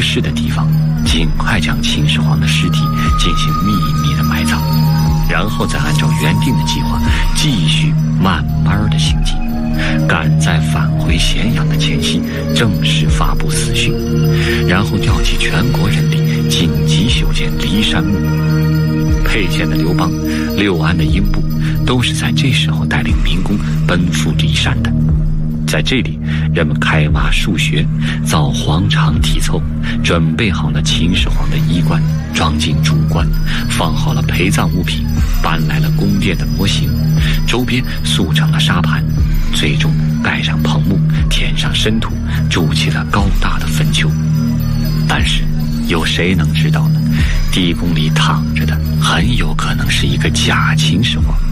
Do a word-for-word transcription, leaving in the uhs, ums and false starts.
适的地方，尽快将秦始皇的尸体进行秘密的埋葬，然后再按照原定的计划继续慢慢的行进，赶在返回咸阳的前夕正式发布死讯，然后调集全国人力紧急修建骊山墓。沛县的刘邦、六安的英布都是在这时候带领民工奔赴骊山的。在这里，人们开挖树穴，造黄肠体凑，准备好了秦始皇的衣冠，装进主棺，放好了陪葬物品，搬来了宫殿的模型，周边塑成了沙盘，最终盖上棚幕，填上深土，筑起了高大的坟丘。但是有谁能知道呢？地宫里躺着的很有可能是一个假秦始皇。